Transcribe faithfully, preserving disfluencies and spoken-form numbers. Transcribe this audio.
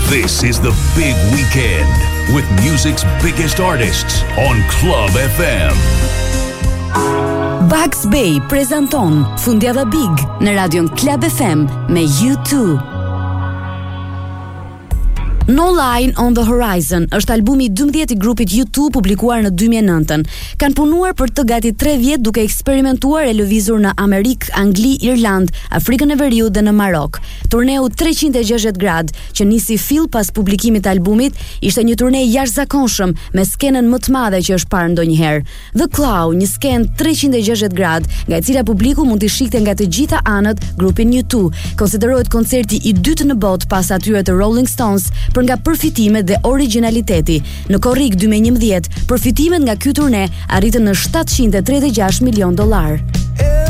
This is the big weekend with music's biggest artists on Club F M. Bugs Bay prezanton Fundjava Big në radion Club F M me U two. No Line on the Horizon është albumi i dymbëdhjetë i grupit U two publikuar në dy mijë e nëntë. Kanë punuar për të gati tre vjet duke eksperimentuar e lëvizur në Amerikë, Angli, Irland, Afrikën e Veriut dhe në Marok. Turneu treqind e gjashtëdhjetë grad, që nisi fill pas publikimit të albumit, ishte një turne jashtëzakonshëm me skenën më të madhe që është parë ndonjëherë. The Claw, një skenë treqind e gjashtëdhjetë grad, nga e cila publiku mund të shihte nga të gjitha anët grupin U two. Konsiderohet koncerti i dytë në botë pas atyre të Rolling Stones për nga përfitimet dhe originaliteti. Në korrik dy mijë e njëmbëdhjetë, përfitimet nga ky turne arritën në shtatëqind e tridhjetë e gjashtë milion dollar.